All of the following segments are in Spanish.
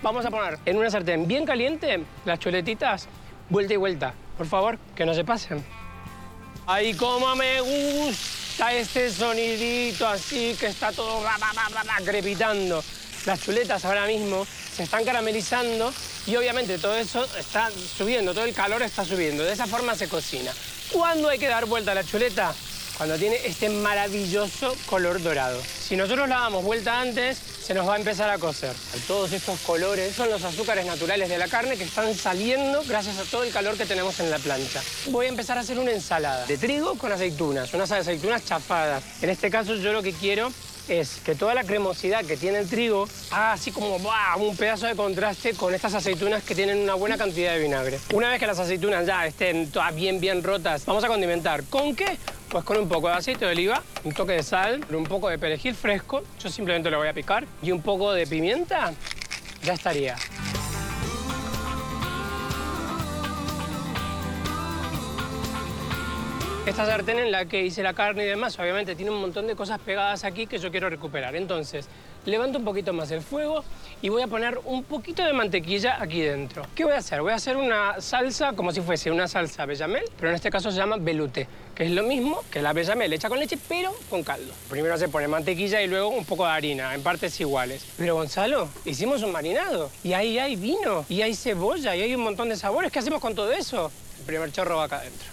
Vamos a poner en una sartén bien caliente las chuletitas, vuelta y vuelta. Por favor, que no se pasen. ¡Ay, cómo me gusta este sonidito así que está todo crepitando! Las chuletas ahora mismo se están caramelizando y obviamente todo eso está subiendo, todo el calor está subiendo. De esa forma se cocina. ¿Cuándo hay que dar vuelta a la chuleta? Cuando tiene este maravilloso color dorado. Si nosotros la damos vuelta antes, se nos va a empezar a cocer. Todos estos colores son los azúcares naturales de la carne que están saliendo gracias a todo el calor que tenemos en la plancha. Voy a empezar a hacer una ensalada de trigo con aceitunas, unas aceitunas chafadas. En este caso yo lo que quiero es que toda la cremosidad que tiene el trigo haga así como un pedazo de contraste con estas aceitunas que tienen una buena cantidad de vinagre. Una vez que las aceitunas ya estén todas bien rotas, vamos a condimentar. ¿Con qué? Pues con un poco de aceite de oliva, un toque de sal, un poco de perejil fresco, yo simplemente lo voy a picar, y un poco de pimienta, ya estaría. Esta sartén en la que hice la carne y demás, obviamente tiene un montón de cosas pegadas aquí que yo quiero recuperar. Entonces, levanto un poquito más el fuego y voy a poner un poquito de mantequilla aquí dentro. ¿Qué voy a hacer? Voy a hacer una salsa como si fuese una salsa bechamel, pero en este caso se llama velouté, que es lo mismo que la bechamel hecha con leche, pero con caldo. Primero se pone mantequilla y luego un poco de harina, en partes iguales. Pero, Gonzalo, hicimos un marinado y ahí hay vino, y hay cebolla, y hay un montón de sabores. ¿Qué hacemos con todo eso? El primer chorro va acá adentro.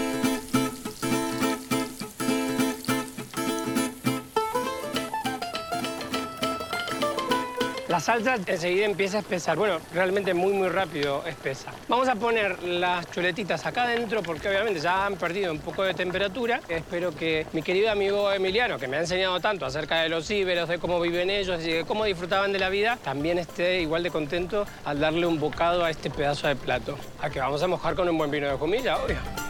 La salsa enseguida empieza a espesar. Bueno, realmente muy rápido espesa. Vamos a poner las chuletitas acá adentro porque obviamente ya han perdido un poco de temperatura. Espero que mi querido amigo Emiliano, que me ha enseñado tanto acerca de los íberos, de cómo viven ellos y de cómo disfrutaban de la vida, también esté igual de contento al darle un bocado a este pedazo de plato. A que vamos a mojar con un buen vino de comida, obvio.